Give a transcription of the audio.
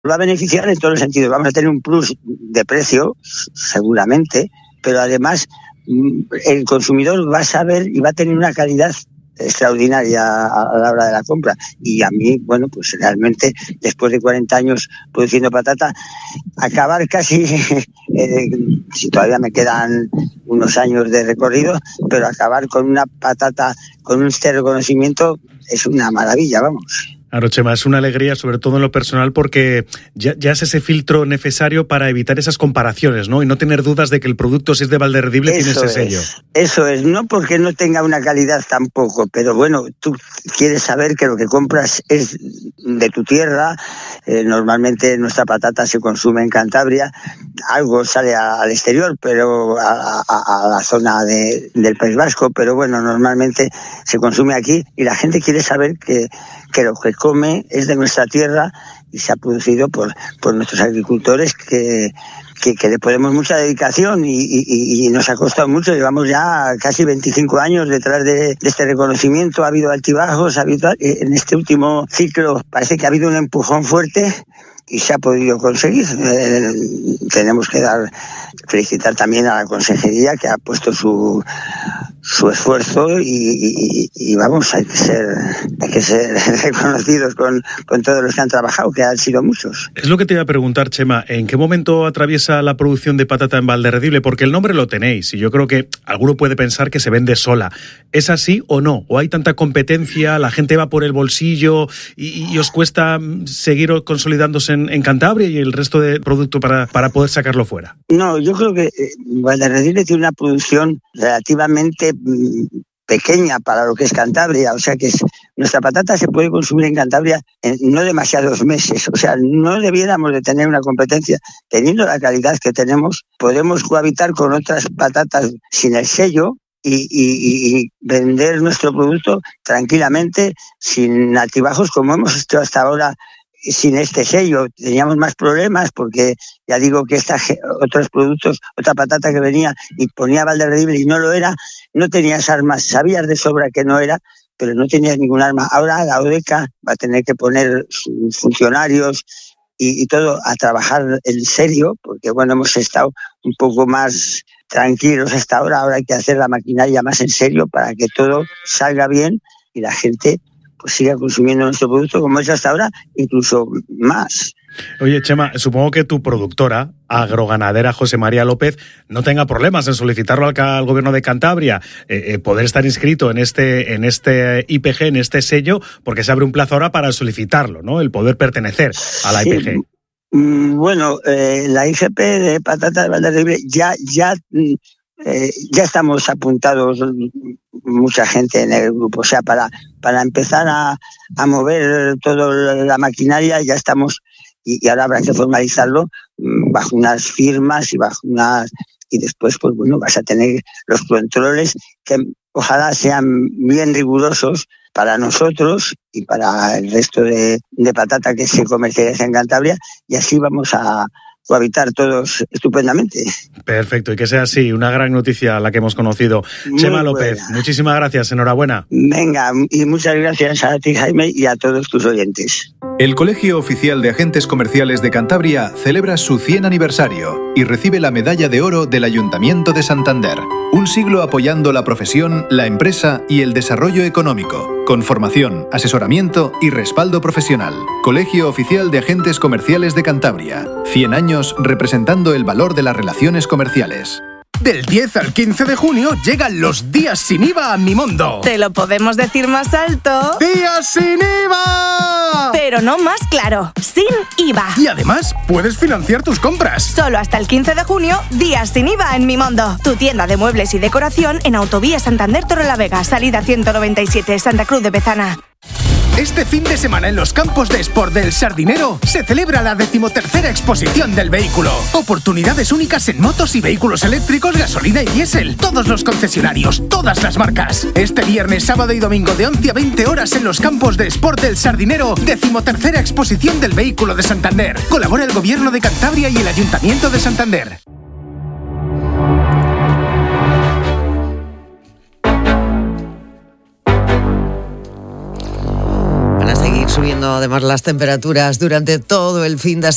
Va a beneficiar en todos los sentidos. Vamos a tener un plus de precio, seguramente, pero además el consumidor va a saber y va a tener una calidad extraordinaria a la hora de la compra. Y a mí, bueno, pues realmente, después de 40 años produciendo patata, acabar casi, si todavía me quedan unos años de recorrido, pero acabar con una patata, con este reconocimiento, es una maravilla, vamos. Claro, Chema, es una alegría, sobre todo en lo personal, porque ya es ese filtro necesario para evitar esas comparaciones, ¿no? Y no tener dudas de que el producto, si es de Valderredible, tiene ese sello. Eso es, no porque no tenga una calidad tampoco, pero bueno, tú quieres saber que lo que compras es de tu tierra. Normalmente nuestra patata se consume en Cantabria, algo sale al exterior, pero a la zona del País Vasco, pero bueno, normalmente se consume aquí y la gente quiere saber que lo que come es de nuestra tierra y se ha producido por nuestros agricultores que le ponemos mucha dedicación y nos ha costado mucho. Llevamos ya casi 25 años detrás de este reconocimiento. Ha habido altibajos, en este último ciclo parece que ha habido un empujón fuerte y se ha podido conseguir. Tenemos que felicitar también a la consejería, que ha puesto su esfuerzo y vamos, hay que ser reconocidos con todos los que han trabajado, que han sido muchos. Es lo que te iba a preguntar, Chema, ¿en qué momento atraviesa la producción de patata en Valderredible? Porque el nombre lo tenéis y yo creo que alguno puede pensar que se vende sola. ¿Es así o no? ¿O hay tanta competencia, la gente va por el bolsillo y os cuesta seguir consolidándose en Cantabria y el resto de producto para poder sacarlo fuera? No, yo creo que Valderredible tiene una producción relativamente pequeña para lo que es Cantabria, o sea que nuestra patata se puede consumir en Cantabria en no demasiados meses, o sea, no debiéramos de tener una competencia. Teniendo la calidad que tenemos, podemos cohabitar con otras patatas sin el sello y vender nuestro producto tranquilamente, sin altibajos, como hemos hecho hasta ahora. Sin este sello teníamos más problemas porque ya digo que otros productos, otra patata que venía y ponía Valderredible y no lo era, no tenías armas, sabías de sobra que no era, pero no tenías ningún arma. Ahora la ODECA va a tener que poner sus funcionarios y todo a trabajar en serio, porque bueno, hemos estado un poco más tranquilos hasta ahora hay que hacer la maquinaria más en serio para que todo salga bien y la gente pues siga consumiendo nuestro producto como es hasta ahora, incluso más. Oye, Chema, supongo que tu productora, agroganadera José María López, no tenga problemas en solicitarlo al Gobierno de Cantabria, poder estar inscrito en este IPG, en este sello, porque se abre un plazo ahora para solicitarlo, ¿no? El poder pertenecer a la IPG. Bueno, la IGP de patata de Valderredible ya estamos apuntados mucha gente en el grupo, o sea, para empezar a mover toda la maquinaria ya estamos, y ahora habrá que formalizarlo bajo unas firmas y después pues bueno, vas a tener los controles que ojalá sean bien rigurosos para nosotros y para el resto de patata que se comercializa en Cantabria, y así vamos a cohabitar todos estupendamente. Perfecto, y que sea así, una gran noticia la que hemos conocido. Chema López, muchísimas gracias, enhorabuena. Venga, y muchas gracias a ti, Jaime, y a todos tus oyentes. El Colegio Oficial de Agentes Comerciales de Cantabria celebra su 100 aniversario y recibe la Medalla de Oro del Ayuntamiento de Santander. Un siglo apoyando la profesión, la empresa y el desarrollo económico, con formación, asesoramiento y respaldo profesional. Colegio Oficial de Agentes Comerciales de Cantabria. 100 años representando el valor de las relaciones comerciales. Del 10 al 15 de junio llegan los días sin IVA a Mimondo. Te lo podemos decir más alto. ¡Días sin IVA! Pero no más claro, sin IVA. Y además, puedes financiar tus compras. Solo hasta el 15 de junio, días sin IVA en Mimondo. Tu tienda de muebles y decoración en Autovía Santander Torrelavega, salida 197, Santa Cruz de Bezana. Este fin de semana en los campos de Sport del Sardinero se celebra la 13ª exposición del vehículo. Oportunidades únicas en motos y vehículos eléctricos, gasolina y diésel. Todos los concesionarios, todas las marcas. Este viernes, sábado y domingo de 11 a 20 horas en los campos de Sport del Sardinero, 13ª exposición del vehículo de Santander. Colabora el Gobierno de Cantabria y el Ayuntamiento de Santander. Subiendo además las temperaturas durante todo el fin de semana.